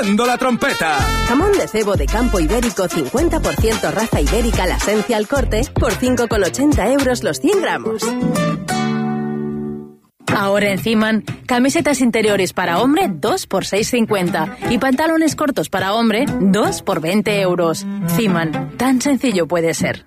La trompeta. Jamón de cebo de campo ibérico 50% raza ibérica, la esencia al corte, por 5,80 € los 100 gramos. Ahora en Ciman, camisetas interiores para hombre 2 por 6,50 y pantalones cortos para hombre 2 por 20 €. Ciman, tan sencillo puede ser.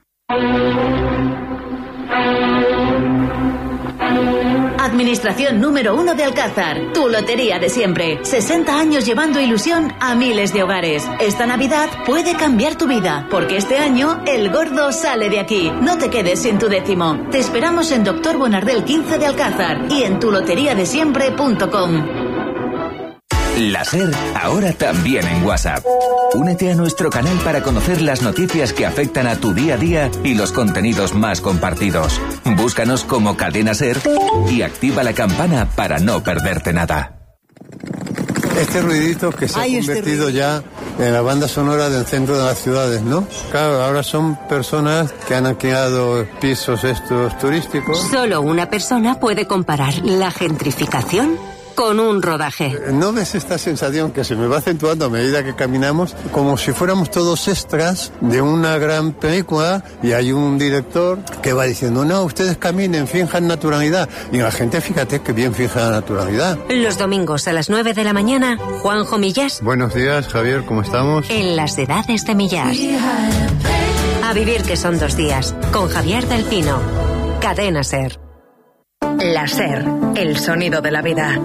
Administración número 1 de Alcázar, tu lotería de siempre. 60 años llevando ilusión a miles de hogares. Esta Navidad puede cambiar tu vida, porque este año el gordo sale de aquí. No te quedes sin tu décimo. Te esperamos en Doctor Bonardel 15 de Alcázar y en tuloteriadesiempre.com. La SER, ahora también en WhatsApp. Únete a nuestro canal para conocer las noticias que afectan a tu día a día y los contenidos más compartidos. Búscanos como Cadena SER y activa la campana para no perderte nada. Este ruidito que se ha convertido ya en la banda sonora del centro de las ciudades, ¿no? Claro, ahora son personas que han alquilado pisos estos turísticos. Solo una persona puede comparar la gentrificación con un rodaje. ¿No ves esta sensación que se me va acentuando a medida que caminamos? Como si fuéramos todos extras de una gran película y hay un director que va diciendo, no, ustedes caminen, finjan naturalidad. Y la gente, fíjate que bien fija la naturalidad. Los domingos a las 9 de la mañana, Juanjo Millás. Buenos días, Javier, ¿cómo estamos? En las edades de Millás. A vivir que son 2 días, con Javier del Pino. Cadena SER. La SER, el sonido de la vida.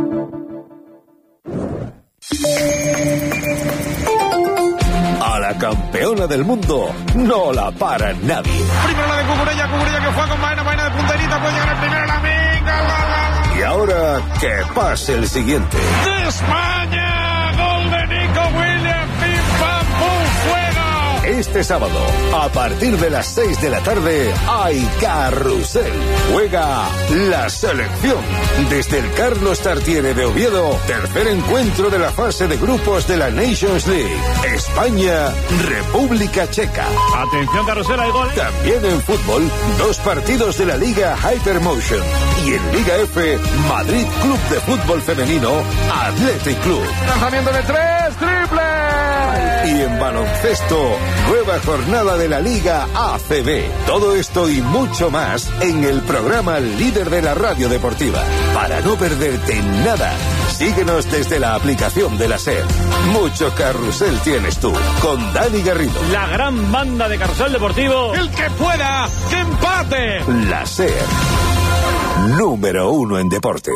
A la campeona del mundo no la para nadie. Primero la de Cucurella que fue con Baena de punterita, puede llegar el primero, la venga. Y ahora que pase el siguiente. ¡De España! ¡Gol de Nico Williams! ¡Pim, pam, pum, fuego! Este sábado, a partir de las 6 de la tarde, hay carrusel. Juega la selección. Desde el Carlos Tartiere de Oviedo, tercer encuentro de la fase de grupos de la Nations League. España, República Checa. Atención, carrusel, hay gol. También en fútbol, 2 partidos de la Liga Hypermotion. Y en Liga F, Madrid Club de Fútbol Femenino, Athletic Club. Lanzamiento de 3, triple. Y en baloncesto, nueva jornada de la Liga ACB. Todo esto y mucho más en el programa líder de la radio deportiva. Para no perderte nada, síguenos desde la aplicación de la SER. Mucho carrusel tienes tú, con Dani Garrido. La gran banda de carrusel deportivo. El que pueda, que empate. La SER, número 1 en deporte.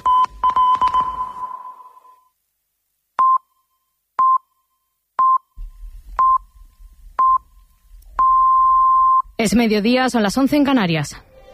Es mediodía, son las 11 en Canarias.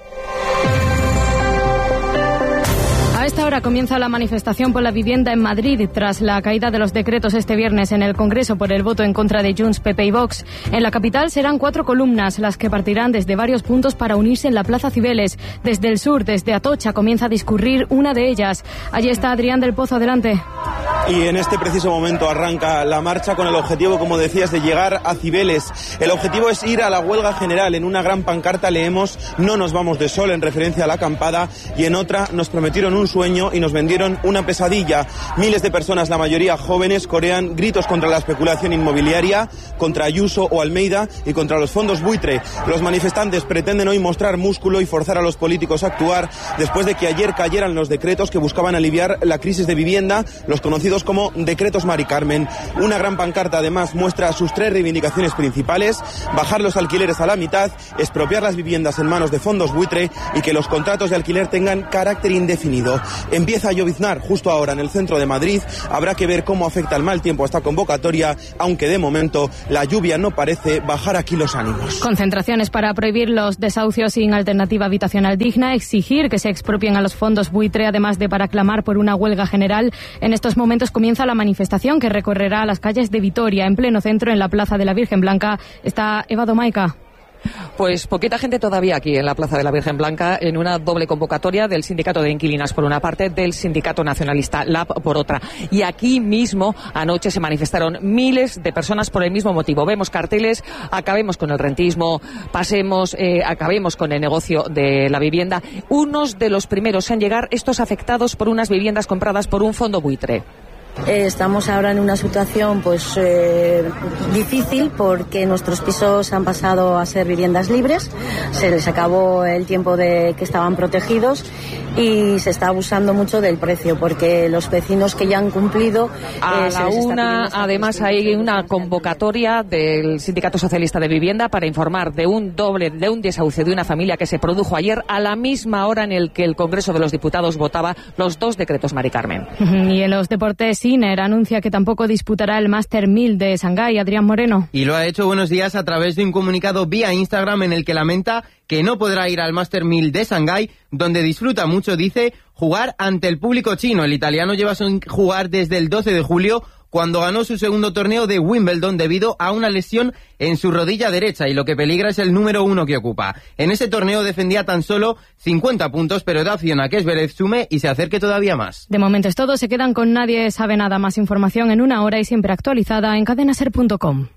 A esta hora comienza la manifestación por la vivienda en Madrid tras la caída de los decretos este viernes en el Congreso por el voto en contra de Junts, PP y Vox. En la capital serán 4 columnas las que partirán desde varios puntos para unirse en la Plaza Cibeles. Desde el sur, desde Atocha, comienza a discurrir una de ellas. Allí está Adrián del Pozo, adelante. Y en este preciso momento arranca la marcha con el objetivo, como decías, de llegar a Cibeles. El objetivo es ir a la huelga general. En una gran pancarta leemos "No nos vamos de sol", en referencia a la acampada, y en otra "Nos prometieron un sueño y nos vendieron una pesadilla". Miles de personas, la mayoría jóvenes, corean gritos contra la especulación inmobiliaria, contra Ayuso o Almeida y contra los fondos buitre. Los manifestantes pretenden hoy mostrar músculo y forzar a los políticos a actuar después de que ayer cayeran los decretos que buscaban aliviar la crisis de vivienda, los conocidos como decretos Mari Carmen. Una gran pancarta además muestra sus 3 reivindicaciones principales: bajar los alquileres a la mitad, expropiar las viviendas en manos de fondos buitre y que los contratos de alquiler tengan carácter indefinido. Empieza a lloviznar justo ahora en el centro de Madrid. Habrá que ver cómo afecta el mal tiempo a esta convocatoria, aunque de momento la lluvia no parece bajar aquí los ánimos. Concentraciones para prohibir los desahucios sin alternativa habitacional digna, exigir que se expropien a los fondos buitre, además de para clamar por una huelga general. En estos momentos comienza la manifestación que recorrerá las calles de Vitoria. En pleno centro, en la Plaza de la Virgen Blanca, está Eva Domaica. Pues poquita gente todavía aquí en la Plaza de la Virgen Blanca, en una doble convocatoria del Sindicato de Inquilinas por una parte, del Sindicato Nacionalista LAB por otra. Y aquí mismo anoche se manifestaron miles de personas por el mismo motivo. Vemos carteles: acabemos con el rentismo, acabemos con el negocio de la vivienda. Unos de los primeros en llegar, estos afectados por unas viviendas compradas por un fondo buitre. Estamos ahora en una situación pues difícil porque nuestros pisos han pasado a ser viviendas libres, se les acabó el tiempo de que estaban protegidos y se está abusando mucho del precio porque los vecinos que ya han cumplido a la una, además hay una convocatoria del Sindicato Socialista de Vivienda para informar de un desahucio de una familia que se produjo ayer a la misma hora en el que el Congreso de los Diputados votaba los 2 decretos, Mari Carmen. Y en los deportes, Sinner anuncia que tampoco disputará el Master 1000 de Shanghái. Adrián Moreno. Y lo ha hecho, buenos días, a través de un comunicado vía Instagram en el que lamenta que no podrá ir al Master 1000 de Shanghái, donde disfruta mucho, dice, jugar ante el público chino. El italiano lleva sin jugar desde el 12 de julio, cuando ganó su segundo torneo de Wimbledon debido a una lesión en su rodilla derecha, y lo que peligra es el número 1 que ocupa. En ese torneo defendía tan solo 50 puntos, pero da opción a que Zverev sume y se acerque todavía más. De momento es todo, se quedan con Nadie Sabe Nada. Más información en una hora y siempre actualizada en cadenaser.com.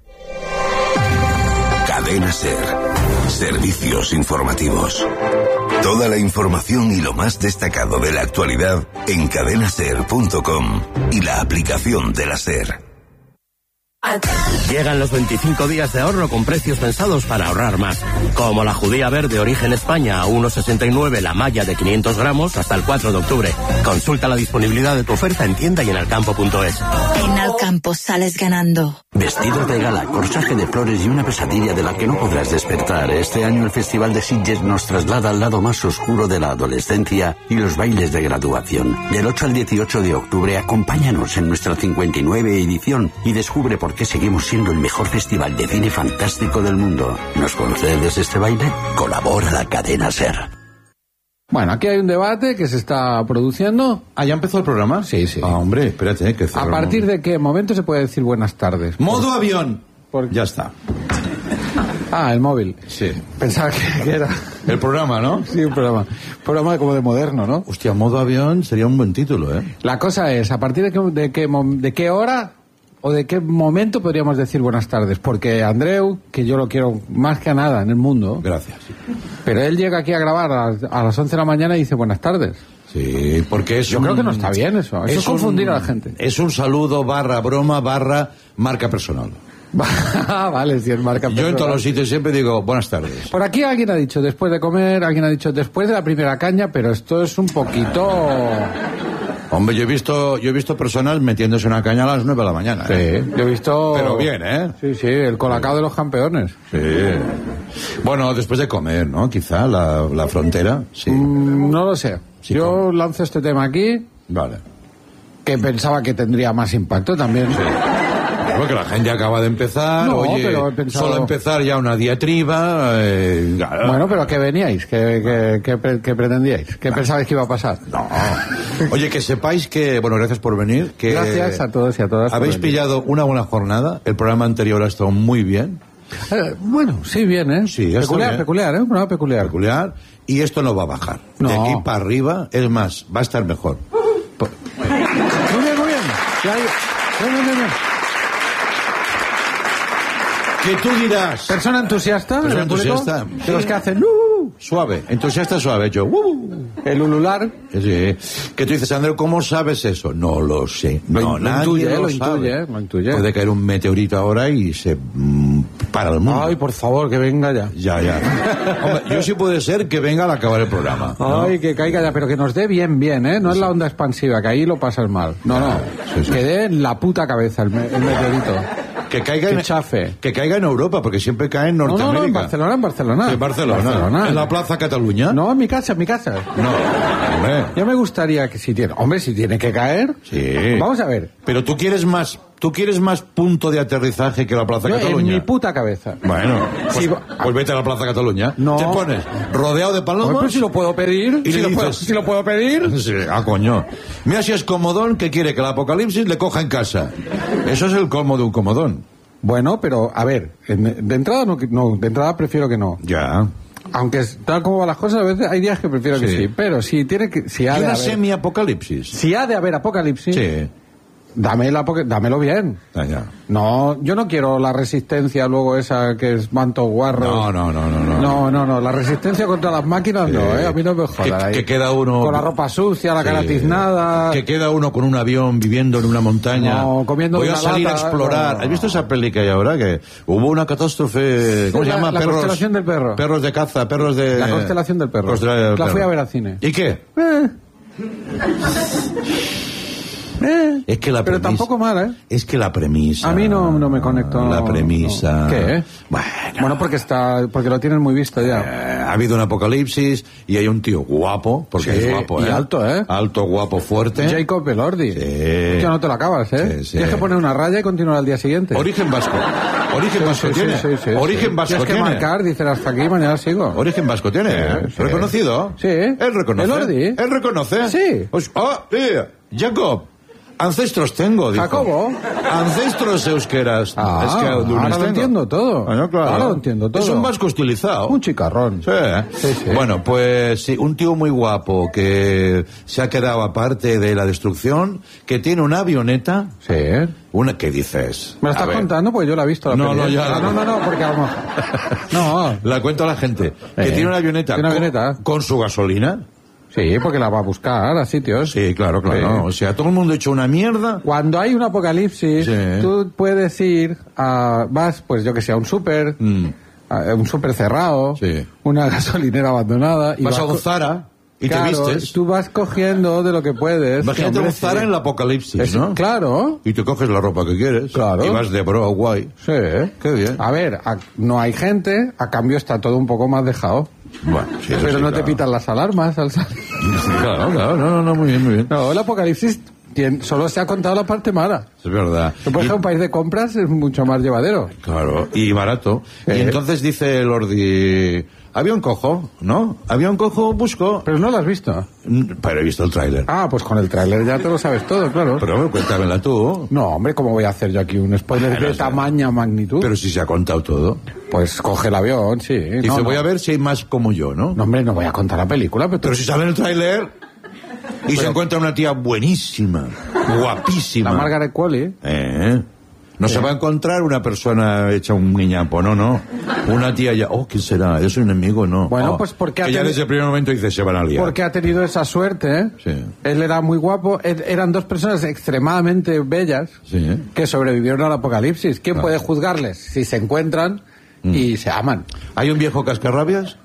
Cadena Ser. Servicios informativos. Toda la información y lo más destacado de la actualidad en cadenaser.com y la aplicación de la Ser. Llegan los 25 días de ahorro con precios pensados para ahorrar más. Como la judía verde origen España a 1,69 la malla de 500 gramos hasta el 4 de octubre. Consulta la disponibilidad de tu oferta en tienda y en alcampo.es. En Alcampo sales ganando. Vestidos de gala, corsaje de flores y una pesadilla de la que no podrás despertar. Este año el Festival de Sitges nos traslada al lado más oscuro de la adolescencia y los bailes de graduación. Del 8 al 18 de octubre, acompáñanos en nuestra 59 edición y descubre por qué seguimos siendo el mejor festival de cine fantástico del mundo. ¿Nos concedes este baile? Colabora la cadena Ser. Bueno, aquí hay un debate que se está produciendo. ¿Ah, ya empezó el programa? Sí, sí. Ah, hombre, espérate, que ¿A partir de qué momento se puede decir buenas tardes? ¡Modo avión! Ya está. Ah, el móvil. Sí. Pensaba que era... El programa, ¿no? Sí, un programa. Un programa como de moderno, ¿no? Hostia, modo avión sería un buen título, ¿eh? La cosa es, ¿a partir de qué hora o de qué momento podríamos decir buenas tardes? Porque Andreu, que yo lo quiero más que a nada en el mundo... Gracias. Pero él llega aquí a grabar a las 11 de la mañana y dice buenas tardes. Sí, porque es Yo creo que no está bien eso. Eso es confundir a la gente. Es un saludo /broma /marca personal. Vale, si es marca personal. Yo en todos los sitios siempre digo buenas tardes. Por aquí alguien ha dicho después de comer, alguien ha dicho después de la primera caña, pero esto es un poquito... Hombre, yo he visto personas metiéndose una caña a las 9 de la mañana. Sí, yo he visto... Pero bien, ¿eh? Sí, el colacao de los campeones. Sí. Bueno, después de comer, ¿no? Quizá la frontera, sí. No lo sé. Sí, yo lanzo este tema aquí. Vale. Que pensaba que tendría más impacto también. Sí. Porque la gente acaba de empezar, no, oye, pero he pensado... solo empezar ya una diatriba... Bueno, pero ¿qué veníais? ¿Qué pretendíais? ¿Qué pensabais que iba a pasar? No. Oye, que sepáis que, bueno, gracias por venir. Que gracias a todos y a todas. Habéis pillado una buena jornada, el programa anterior ha estado muy bien. Bueno, sí, bien, ¿eh? Sí, peculiar, ¿eh? Un programa peculiar. Peculiar, y esto no va a bajar. No. De aquí para arriba, es más, va a estar mejor. Muy bien. Bien. ¿Qué tú dirás? ¿Persona entusiasta? Persona entusiasta. De los que hacen... Suave, entusiasta suave. Yo... El ulular. Sí. ¿Qué tú dices, Andreu? ¿Cómo sabes eso? No lo sé. Lo intuye. Puede caer un meteorito ahora y se para el mundo. Ay, por favor, que venga ya. Ya. Hombre, yo sí puede ser que venga al acabar el programa, ¿no? Ay, que caiga ya, pero que nos dé bien, ¿eh? No es la onda expansiva, que ahí lo pasas mal. No. Sí. Que dé en la puta cabeza el meteorito. Que caiga en Europa, porque siempre cae en Norteamérica. No, en Barcelona. En Barcelona. En la Plaza Cataluña. No, en mi casa. No, hombre. Yo me gustaría que si tiene que caer. Sí. Vamos a ver. Pero tú quieres más punto de aterrizaje que la Plaza Cataluña. En mi puta cabeza. Bueno, pues vete a la Plaza Cataluña. No. Te pones rodeado de palomas. Pues si lo puedo pedir. Y le dices, si lo puedo pedir. Sí, coño. Mira si es comodón que quiere que el apocalipsis le coja en casa. Eso es el colmo de un comodón. Bueno, pero a ver, de entrada de entrada prefiero que no. Ya. Aunque tal como van las cosas, a veces hay días que prefiero que sí. Pero si ha de haber semi-apocalipsis. Si ha de haber apocalipsis. Sí. Dámelo bien. No, yo no quiero la resistencia luego esa que es manto guarro. No, la resistencia contra las máquinas no, a mí no me jodan. Que queda uno con la ropa sucia, la cara tiznada. Que queda uno con un avión viviendo en una montaña. No, comiendo voy a salir lata, a explorar. no. ¿Has visto esa peli que hay ahora? Que hubo una catástrofe. ¿Cómo se llama? La constelación del perro. Perros de caza, perros de. La constelación del perro. La fui a ver al cine. ¿Y qué? Es que la pero tampoco mal, ¿eh? Es que la premisa. A mí no me conecto. La premisa. No. ¿Qué? Bueno, porque lo tienen muy visto ya. Ha habido un apocalipsis y hay un tío guapo, porque es guapo, y alto, ¿eh? Alto, guapo, fuerte. Jacob Elordi. Sí. Que no te lo acabas, ¿eh? Sí. Tienes que poner una raya y continuar al día siguiente. Origen vasco. Origen vasco tiene. Origen vasco tiene. Tienes que marcar, dicen hasta aquí, mañana sigo. Origen vasco tiene. ¿Reconocido? Sí. Él reconoce. Elordi. Él reconoce. Sí. Jacob. Ancestros tengo, dijo. Jacobo. Ancestros euskeras. Ahora lo entiendo todo. Bueno, claro. Ahora lo entiendo todo. Es un vasco estilizado. Un chicarrón. Sí. Bueno, pues sí, un tío muy guapo que se ha quedado aparte de la destrucción, que tiene una avioneta. Sí. ¿Qué dices? ¿Me lo estás contando? Pues yo la he visto. No, porque a lo mejor... No. La cuento a la gente. Que tiene una avioneta. Con su gasolina. Sí, porque la va a buscar a sitios. Sí, claro. Sí. O sea, todo el mundo ha hecho una mierda. Cuando hay un apocalipsis, tú puedes ir vas, pues yo que sé, a un súper, un súper cerrado, una gasolinera abandonada. Y vas a un Zara y te vistes. Tú vas cogiendo de lo que puedes. Imagínate un Zara en el apocalipsis, ¿no? Claro. Y te coges la ropa que quieres. Claro. Y vas de bro, guay. Sí. Qué bien. A ver, no hay gente, a cambio está todo un poco más dejado. Bueno, sí, pero no te pitan las alarmas al salir. Claro, no, muy bien. No, el apocalipsis solo se ha contado la parte mala. Es verdad. Por ejemplo, un país de compras es mucho más llevadero. Claro, y barato. Y entonces dice Lordi, avión cojo, ¿no? Avión cojo, busco. Pero no lo has visto. Pero he visto el tráiler. Pues con el tráiler ya te lo sabes todo, claro. Pero cuéntamela tú. No, hombre, ¿cómo voy a hacer yo aquí un spoiler de tamaña magnitud? Pero si se ha contado todo. Pues coge el avión, sí. Dice, voy a ver si hay más como yo, ¿no? No, hombre, no voy a contar la película. Pero si sale en el tráiler y se encuentra una tía buenísima, guapísima. La Margaret Qualley. No se va a encontrar una persona hecha un niñapo, no. Una tía ya, ¿quién será? ¿Es un enemigo? No. Bueno, pues porque que ya desde el primer momento dice, se van a liar. Porque ha tenido esa suerte, ¿eh? Sí. Él era muy guapo, eran dos personas extremadamente bellas que sobrevivieron al apocalipsis. ¿Quién puede juzgarles si se encuentran y se aman? ¿Hay un viejo cascarrabias?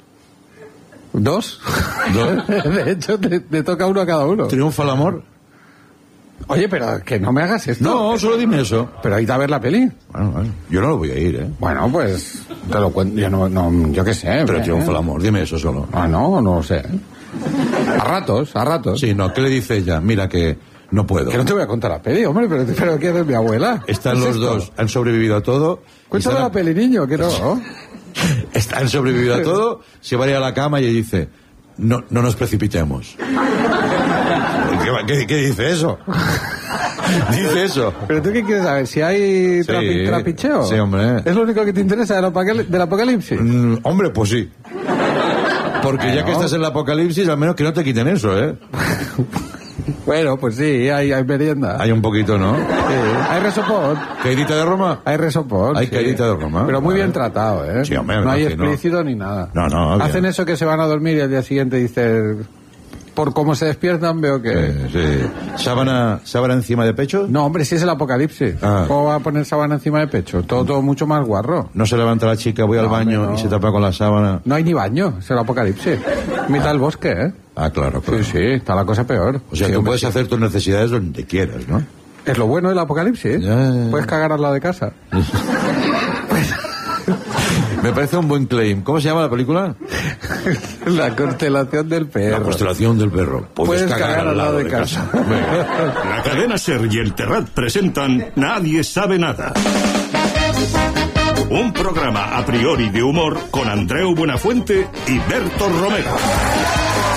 ¿Dos? De hecho, te toca uno a cada uno. ¿Triunfa el amor? Oye, pero que no me hagas esto. No, solo dime eso. Pero hay que ver la peli. Bueno, yo no lo voy a ir, ¿eh? Bueno, pues te lo cuento. Yo qué sé. Pero triunfa el amor, dime eso solo. No lo sé. A ratos. Sí, no, ¿qué le dice ella? Mira que no puedo. Que no te voy a contar la peli, hombre, pero ¿quién es mi abuela? Están los dos, han sobrevivido a todo. Cuéntame la peli, niño, que no. Han sobrevivido a todo, se va a ir a la cama y dice, no nos precipitemos. ¿Qué dice eso? Dice eso. ¿Pero tú qué quieres saber? ¿Si hay trapicheo? Sí, hombre. ¿Es lo único que te interesa del apocalipsis? Hombre, pues sí. Porque ya que estás en el apocalipsis, al menos que no te quiten eso, ¿eh? Bueno, pues sí, hay merienda. Hay un poquito, ¿no? Sí. Hay resopón. ¿Caidita de Roma? Hay resopón. Hay caidita de Roma. Pero muy bien tratado, ¿eh? Sí, hombre. No hay explícito ni nada. No. Hacen eso que se van a dormir y al día siguiente dicen... Por cómo se despiertan veo que... Sí. ¿Sábana encima de pecho? No, hombre, si es el apocalipsis. ¿Cómo va a poner sábana encima de pecho? Todo mucho más guarro. No se levanta la chica, voy al baño y se tapa con la sábana. No hay ni baño, es el apocalipsis. Mitad del bosque, ¿eh? Claro. Sí, está la cosa peor. O sea, tú puedes hacer tus necesidades donde quieras, ¿no? Es lo bueno del apocalipsis. Puedes cagar al lado de casa. Me parece un buen claim. ¿Cómo se llama la película? La constelación del perro. La constelación del perro. Puedes cagar al lado de casa. La cadena SER y el Terrat presentan Nadie sabe nada. Un programa a priori de humor con Andreu Buenafuente y Berto Romero.